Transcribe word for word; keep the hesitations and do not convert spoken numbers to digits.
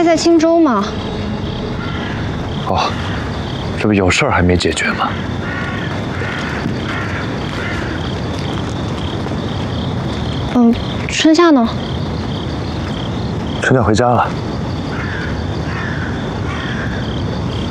还在青州吗？ 哦，这不有事儿还没解决吗？ 嗯，春夏呢？ 春夏回家了。